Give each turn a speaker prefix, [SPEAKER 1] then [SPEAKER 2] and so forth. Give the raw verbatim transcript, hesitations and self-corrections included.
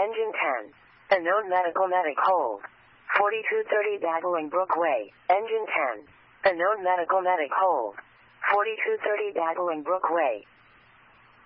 [SPEAKER 1] Engine ten. Unknown medical medic hold. forty-two thirty Bolingbroke Way. Engine ten. Unknown medical medic hold. forty-two thirty Bolingbroke Way.